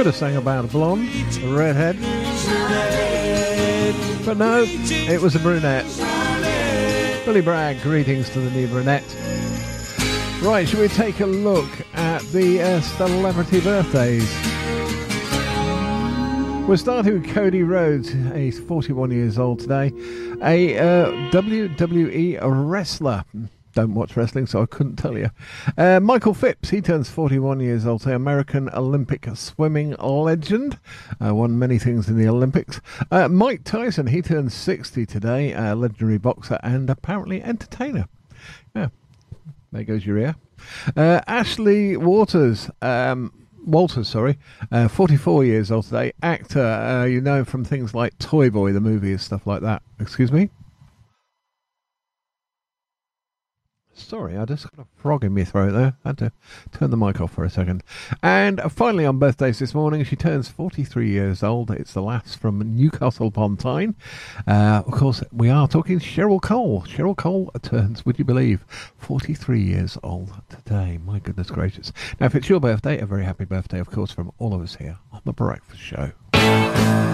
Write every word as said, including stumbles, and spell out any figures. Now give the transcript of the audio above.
Could have sang about a blonde, a redhead. But no, it was a brunette. Billy Bragg, greetings to the new brunette. Right, shall we take a look at the uh, celebrity birthdays? We're starting with Cody Rhodes. He's forty-one years old today. A uh, W W E wrestler. Don't watch wrestling, so I couldn't tell you. Uh, Michael Phipps, he turns forty-one years old today. American Olympic swimming legend. Uh, won many things in the Olympics. Uh, Mike Tyson, he turns sixty today. Uh, legendary boxer and apparently entertainer. Yeah, there goes your ear. Uh, Ashley Waters. Um, Walters, sorry, uh, forty-four years old today, actor, uh, you know from things like Toy Boy, the movie and stuff like that. Excuse me? Sorry, I just got a frog in my throat there. I had to turn the mic off for a second. And finally on birthdays this morning, she turns forty-three years old. It's the last from Newcastle upon Tyne. Uh, of course, we are talking Cheryl Cole. Cheryl Cole turns, would you believe, forty-three years old today. My goodness gracious. Now, if it's your birthday, a very happy birthday, of course, from all of us here on The Breakfast Show.